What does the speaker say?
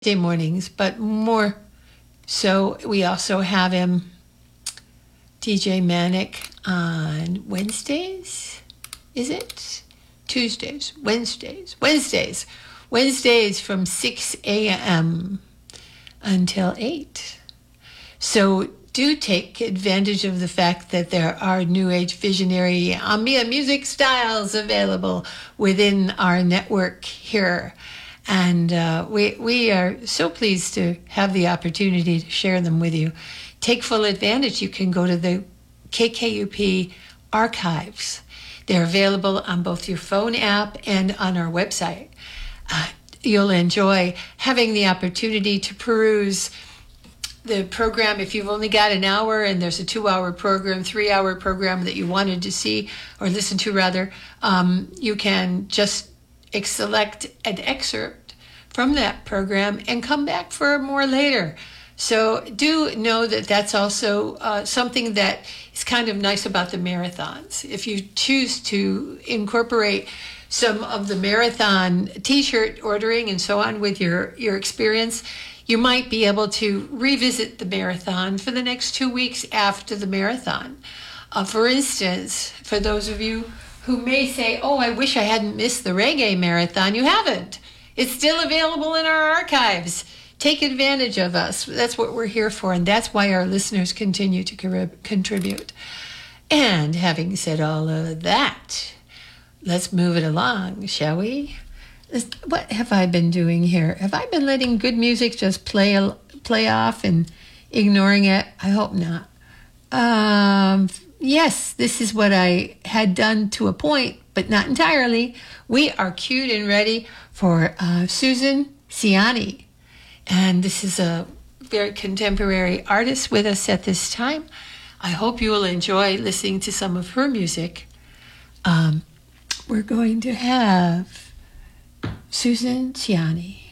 Day mornings, but more so we also have him DJ Manic on Wednesdays. Is it? Tuesdays, Wednesdays from 6 a.m. until 8. So do take advantage of the fact that there are New Age visionary ambient music styles available within our network here. And we are so pleased to have the opportunity to share them with you. Take full advantage. You can go to the KKUP archives. They're available on both your phone app and on our website. You'll enjoy having the opportunity to peruse the program. If you've only got an hour and there's a 2-hour program, 3-hour program that you wanted to see or listen to rather, you can just select an excerpt from that program and come back for more later. So do know that that's also something that is kind of nice about the marathons. If you choose to incorporate some of the marathon t-shirt ordering and so on with your experience, you might be able to revisit the marathon for the next 2 weeks after the marathon. For instance, for those of you who may say, oh, I wish I hadn't missed the reggae marathon, you haven't. It's still available in our archives. Take advantage of us. That's what we're here for, and that's why our listeners continue to contribute. And having said all of that, let's move it along, shall we? What have I been doing here? Have I been letting good music just play off and ignoring it? I hope not. Yes, this is what I had done to a point, but not entirely. We are cued and ready for Susan Ciani. And this is a very contemporary artist with us at this time. I hope you will enjoy listening to some of her music. We're going to have Susan Ciani.